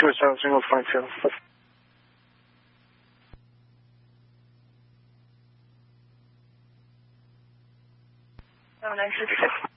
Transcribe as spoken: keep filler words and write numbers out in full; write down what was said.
two seven single five two. Oh, nine six six.